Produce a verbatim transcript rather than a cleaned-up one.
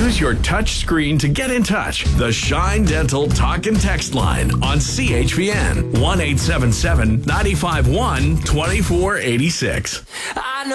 Use your touch screen to get in touch. The Shine Dental Talk and Text line on C H V N one eight seven seven, nine five one, two four eight six.